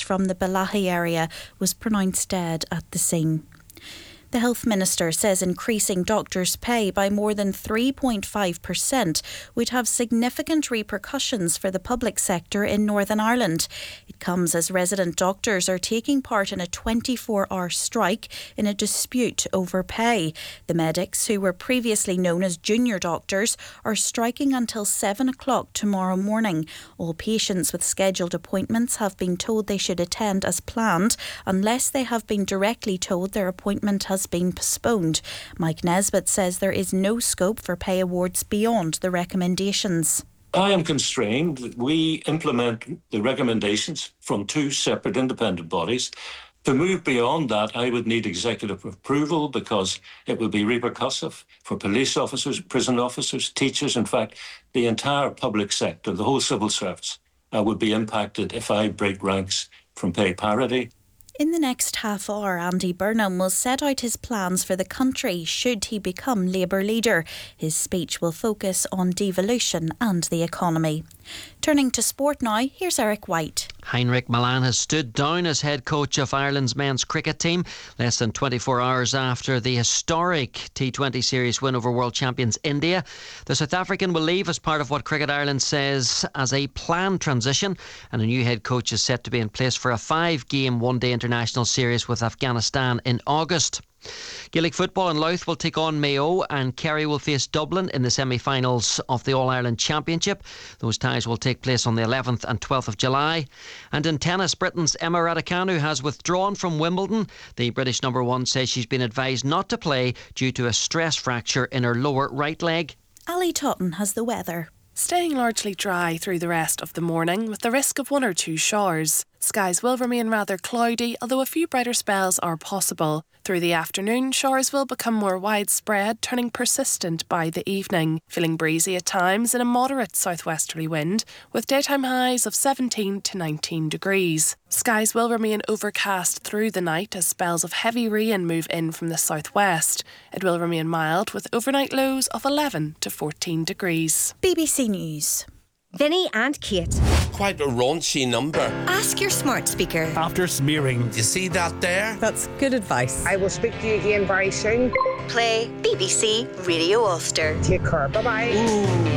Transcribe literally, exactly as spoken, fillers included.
from the Balahi area was pronounced dead at the scene. The Health Minister says increasing doctors' pay by more than three point five percent would have significant repercussions for the public sector in Northern Ireland. It comes as resident doctors are taking part in a twenty-four hour strike in a dispute over pay. The medics, who were previously known as junior doctors, are striking until seven o'clock tomorrow morning. All patients with scheduled appointments have been told they should attend as planned unless they have been directly told their appointment has been postponed. Mike Nesbitt says there is no scope for pay awards beyond the recommendations. I am constrained that we implement the recommendations from two separate independent bodies. To move beyond that, I would need executive approval because it would be repercussive for police officers, prison officers, teachers. In fact, the entire public sector, the whole civil service, uh, would be impacted if I break ranks from pay parity. In the next half hour, Andy Burnham will set out his plans for the country should he become Labour leader. His speech will focus on devolution and the economy. Turning to sport now, here's Eric White. Heinrich Milan has stood down as head coach of Ireland's men's cricket team less than twenty-four hours after the historic T twenty series win over world champions India. The South African will leave as part of what Cricket Ireland says as a planned transition, and a new head coach is set to be in place for a five-game one-day international series with Afghanistan in August. Gaelic football and Louth will take on Mayo, and Kerry will face Dublin in the semi-finals of the All-Ireland Championship. Those ties will take place on the eleventh and twelfth of July. And in tennis, Britain's Emma Raducanu has withdrawn from Wimbledon. The British number one says she's been advised not to play due to a stress fracture in her lower right leg. Ali Totten has the weather. Staying largely dry through the rest of the morning with the risk of one or two showers. Skies will remain rather cloudy, although a few brighter spells are possible. Through the afternoon, showers will become more widespread, turning persistent by the evening. Feeling breezy at times and a moderate southwesterly wind, with daytime highs of seventeen to nineteen degrees. Skies will remain overcast through the night as spells of heavy rain move in from the southwest. It will remain mild with overnight lows of eleven to fourteen degrees. B B C News. Vinny and Kate. Quite a raunchy number. Ask your smart speaker. After smearing. You see that there? That's good advice. I will speak to you again very soon. Play B B C Radio Ulster. Take care. Bye bye.